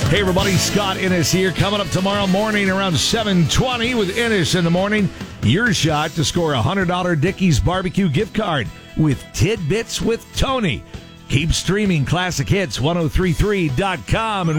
Hey everybody, Scott Innes here. Coming up tomorrow morning around 7:20 with Innes in the morning. Your shot to score a $100 Dickey's barbecue gift card with Tidbits with Tony. Keep streaming classic hits 1033.com.